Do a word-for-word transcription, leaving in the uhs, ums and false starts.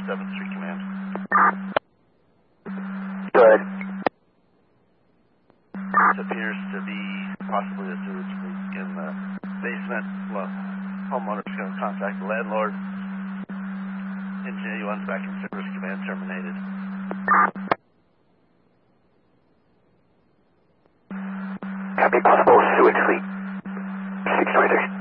seventh Street Command. Good. This appears to be possibly a sewage leak in the basement. Well, homeowner's going to contact the landlord. N J one's back in service, command terminated. Copy, possible sewage leak. six twenty-six.